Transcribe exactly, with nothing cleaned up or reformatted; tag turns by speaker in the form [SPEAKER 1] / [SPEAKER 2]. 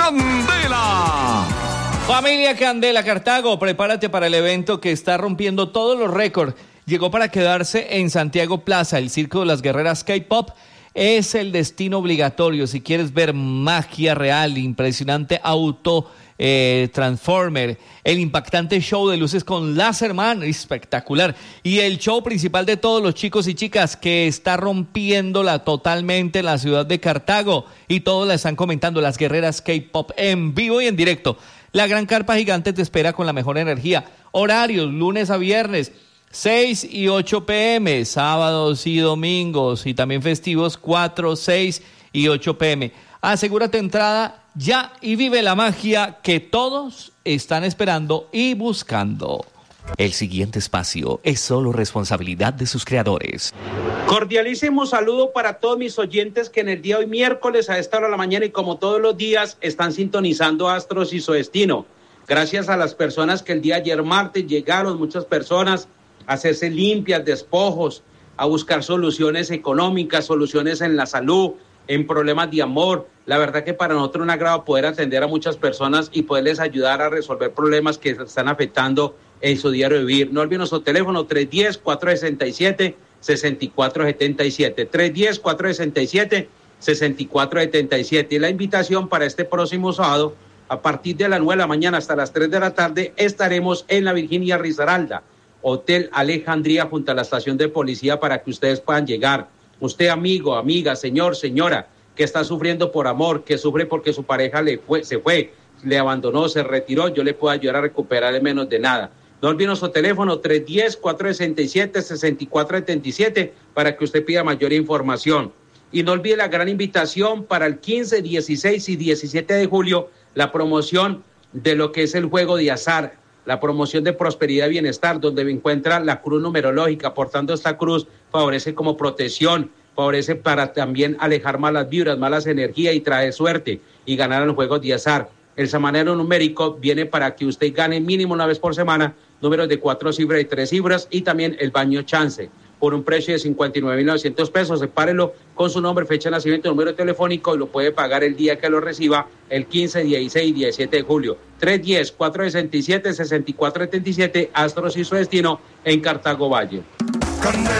[SPEAKER 1] Candela.
[SPEAKER 2] Familia Candela Cartago, prepárate para el evento que está rompiendo todos los récords. Llegó para quedarse en Santiago Plaza. El Circo de las Guerreras K-Pop es el destino obligatorio. Si quieres ver magia real, impresionante auto eh, Transformer, el impactante show de luces con Láserman, espectacular. Y el show principal de todos los chicos y chicas que está rompiéndola totalmente en la ciudad de Cartago. Y todos la están comentando, las Guerreras K-Pop en vivo y en directo. La gran carpa gigante te espera con la mejor energía. Horarios, lunes a viernes, seis y ocho pm, sábados y domingos, y también festivos, cuatro, seis y ocho pm. Asegura tu entrada ya y vive la magia que todos están esperando y buscando. El siguiente espacio es solo responsabilidad de sus creadores.
[SPEAKER 3] Cordialísimo saludo para todos mis oyentes que en el día de hoy miércoles a esta hora de la mañana y como todos los días están sintonizando Astros y su destino. Gracias a las personas que el día de ayer martes llegaron, muchas personas a hacerse limpias, despojos, a buscar soluciones económicas, soluciones en la salud, en problemas de amor. La verdad que para nosotros es un agrado poder atender a muchas personas y poderles ayudar a resolver problemas que están afectando en su diario vivir. No olviden nuestro teléfono tres uno cero, cuatro seis siete, seis cuatro siete siete, tres uno cero, cuatro seis siete, seis cuatro siete siete. Y la invitación para este próximo sábado, a partir de las nueve de la mañana hasta las tres de la tarde, estaremos en la Virginia Risaralda, Hotel Alejandría, junto a la estación de policía, para que ustedes puedan llegar. Usted, amigo, amiga, señor, señora, que está sufriendo por amor, que sufre porque su pareja le fue, se fue, le abandonó, se retiró, yo le puedo ayudar a recuperar en menos de nada. No olviden nuestro teléfono tres uno cero, cuatro seis siete, seis cuatro siete siete para que usted pida mayor información. Y no olvide la gran invitación para el quince, dieciséis y diecisiete de julio, la promoción de lo que es el juego de azar, la promoción de prosperidad y bienestar, donde encuentra la cruz numerológica. Portando esta cruz favorece como protección, favorece para también alejar malas vibras, malas energías y traer suerte y ganar en los juegos de azar. El semanero numérico viene para que usted gane mínimo una vez por semana números de cuatro cifras y tres cifras, y también el baño chance por un precio de cincuenta y nueve mil novecientos pesos. Sepárelo con su nombre, fecha de nacimiento, número telefónico, y lo puede pagar el día que lo reciba, el quince, dieciséis y diecisiete de julio. tres uno cero, cuatro seis siete, seis cuatro siete siete, Astros y su destino en Cartago Valle.
[SPEAKER 1] Candela.